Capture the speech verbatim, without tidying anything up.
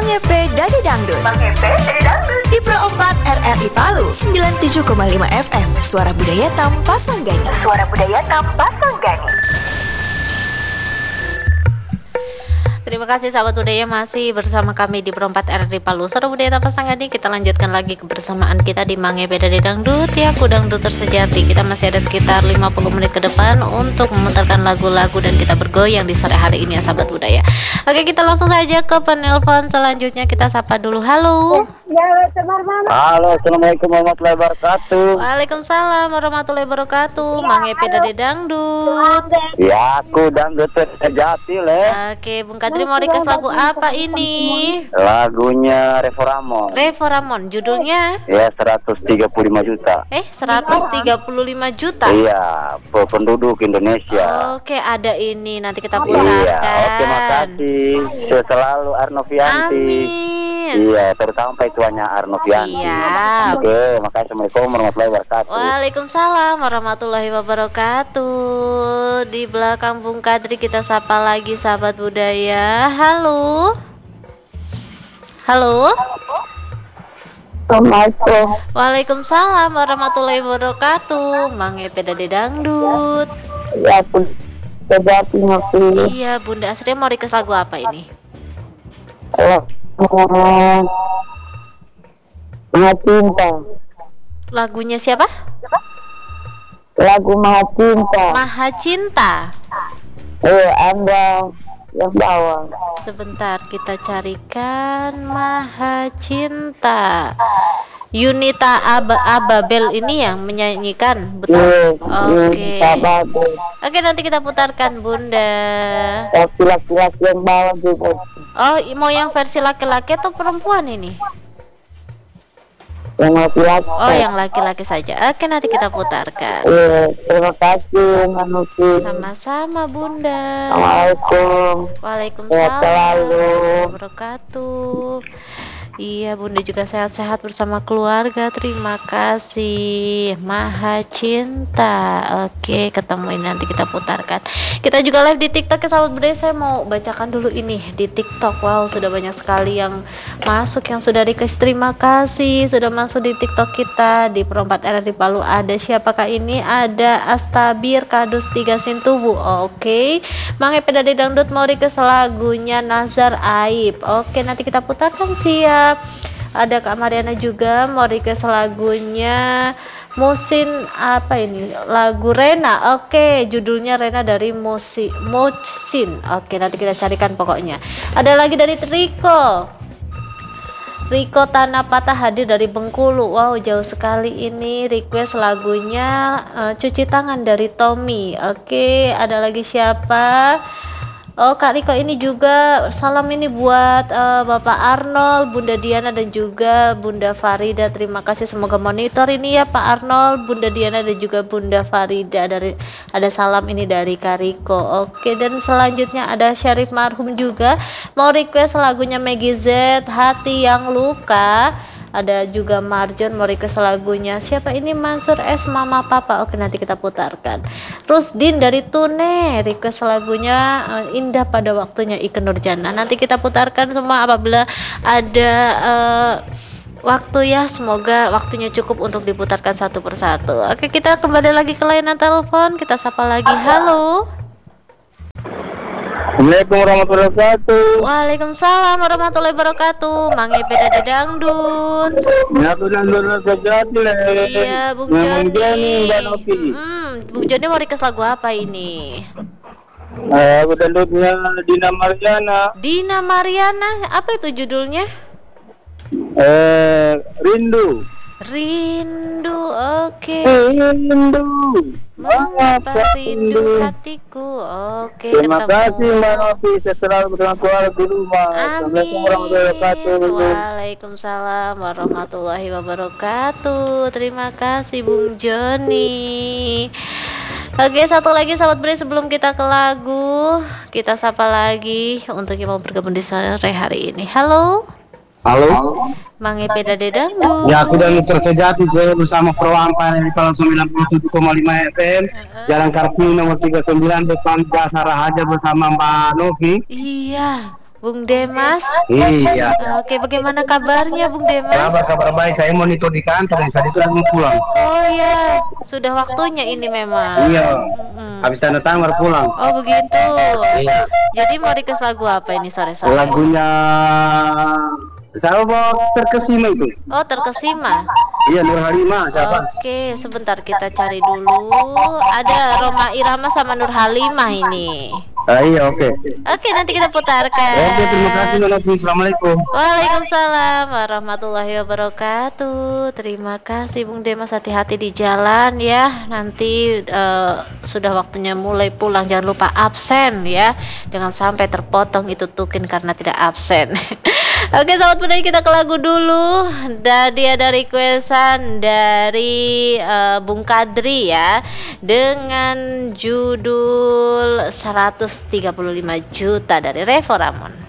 Mangepe Dadi Dangdut. Mangepe Dadi Dangdut Di Pro empat R R I Palu sembilan puluh tujuh koma lima F M. Suara budaya tanpa sanggani. Suara budaya tanpa sanggani. Terima kasih sahabat budaya masih bersama kami di Pro empat R R I Palu. Suara budaya tanpa sanggani, kita lanjutkan lagi kebersamaan kita di Mangepe Dadi Dangdut ya, Kudangdut tersejati. Kita masih ada sekitar lima puluh menit ke depan untuk memutarkan lagu-lagu dan kita bergoyang di sore hari ini ya sahabat budaya. Oke, kita langsung saja ke penelpon selanjutnya. Kita sapa dulu. Halo. Halo, assalamualaikum warahmatullahi wabarakatuh. Waalaikumsalam warahmatullahi wabarakatuh. Mangepe Dadi Dangdut. Ya, aku dangdut tersejati le. Oke, Bung Kadri mau request lagu apa ini? Lagunya Revo Ramon. Revo Ramon, judulnya? Ya, seratus tiga puluh lima juta. Eh, seratus tiga puluh lima juta? Iya, penduduk Indonesia. Oke, ada ini, nanti kita putarkan. Iya, oke, makasih. Sehat selalu Arnovianti. Amin. Iya, terutama Pak Tuanya Arnovianti. Siap. Oke, makasih. Assalamualaikum warahmatullahi wabarakatuh. Waalaikumsalam warahmatullahi wabarakatuh. Di belakang Bung Kadri kita sapa lagi sahabat budaya. Halo. Halo. Assalamualaikum. Waalaikumsalam warahmatullahi wabarakatuh. Mangepe Dadi Dangdut. Ya pun sejati ngopi. Iya, Bunda Asri mau request lagu apa ini? Kalau Maha Cinta. Lagunya siapa? Lagu Maha Cinta. Maha Cinta. Eh, Anda yang bawa. Sebentar kita carikan Maha Cinta. Yunita Ab Ababel ini yang menyanyikan, betul? Yes, Oke. Yunita Ababel. Oke, nanti kita putarkan Bunda. Tapi laki-laki yang bawa juga. Oh, mau yang versi laki-laki atau perempuan ini? Yang laki-laki. Oh, yang laki-laki saja. Oke, nanti kita putarkan. Iya, terima kasih Manuki. Sama-sama Bunda. Assalamualaikum. Sehat Waalaikumsalam selalu. warahmatullahi wabarakatuh. Iya, Bunda juga sehat-sehat bersama keluarga. Terima kasih. Maha Cinta. Oke, ketemu ini nanti kita putarkan. Kita juga live di TikTok ya sahabat budaya. Saya mau bacakan dulu ini di TikTok. Wow, sudah banyak sekali yang masuk, yang sudah request. Terima kasih sudah masuk di TikTok kita di Pro empat R R I Palu. Ada siapakah ini? Ada Astabir Kadus tiga Sintubu. Oke. Mangepe Dadi Dangdut mau request lagunya Nazar Aib. Oke, nanti kita putarkan siap. Ada Kak Mariana juga mau request lagunya Musin apa ini? Lagu Rena. Oke, judulnya Rena dari Musi Musin. Oke, nanti kita carikan pokoknya. Ada lagi dari Riko. Riko Tanah Patah hadir dari Bengkulu. Wow, jauh sekali ini. Request lagunya uh, Cuci Tangan dari Tommy. Oke, ada lagi siapa? Oh, Kak Riko ini juga salam ini buat uh, Bapak Arnold, Bunda Diana dan juga Bunda Farida. Terima kasih, semoga monitor ini ya Pak Arnold, Bunda Diana dan juga Bunda Farida. Dari ada salam ini dari Kak Riko. Oke, dan selanjutnya ada Syarif Marhum juga mau request lagunya Maggie Z, Hati Yang Luka. Ada juga Marjon mau request lagunya siapa ini? Mansur S Mama Papa. Oke, nanti kita putarkan. Rusdin dari Tune request lagunya uh, Indah Pada Waktunya Ikke Nurjana. Nanti kita putarkan semua apabila ada uh, waktu ya. Semoga waktunya cukup untuk diputarkan satu persatu. Oke, kita kembali lagi ke layanan telepon. Kita sapa lagi. Halo. Assalamualaikum warahmatullahi wabarakatuh. Waalaikumsalam warahmatullahi wabarakatuh. Mangepe Dadi Dangdut. Ya, aku dangdut tersejati le. Iya, Bung Joni. Hmm, Bung Joni mau request lagu apa ini? Eh, aku dangdutnya Dina Mariana. Dina Mariana, apa itu judulnya? Eh, Rindu. Rindu, oke. Rindu. Mengapa rindu hatiku? Oke, Terima ketemu. kasih Mbak Novi, saya selalu bersama keluarga di rumah. Assalamualaikum Amin. warahmatullahi wabarakatuh. Waalaikumsalam warahmatullahi wabarakatuh. Terima kasih Bung Joni. Oke, satu lagi sahabat beri sebelum kita ke lagu, kita sapa lagi untuk yang mau bergabung di sore hari ini. Halo. Halo. Mangepe Dadi Dangdut. Ya, aku dan tersejati saya bersama Pro empat R R I Palu sembilan puluh tujuh koma lima F M, Jalan Kartini nomor tiga puluh sembilan depan Jasa Raharja bersama Mbak Novi. Iya. Bung Demas. Iya. Oke, bagaimana kabarnya Bung Demas? Kabar kabar baik. Saya monitor di kantor yang saat itu lagi mau pulang. Oh iya, sudah waktunya ini memang. Iya. Mm. Habis tanda tangan baru pulang. Oh begitu. Iya. Jadi mau request lagu apa ini sore-sore? Lagunya Sahabat Terkesima itu. Oh terkesima. Iya, Nur Halimah siapa? Oke, sebentar kita cari dulu. Ada Roma Irama sama Nur Halimah ini. Ah, iya, oke. Oke, nanti kita putarkan. Oke, terima kasih Nonopi. Assalamualaikum. Waalaikumsalam warahmatullahi wabarakatuh. Terima kasih Bung Demas, hati-hati di jalan ya. Nanti uh, sudah waktunya mulai pulang, jangan lupa absen ya. Jangan sampai terpotong itu tukin karena tidak absen. Oke, sahabat budaya, kita ke lagu dulu. Dan dia dari requestan dari uh, Bung Kadri ya, dengan judul seratus tiga puluh lima juta dari Revo Ramon.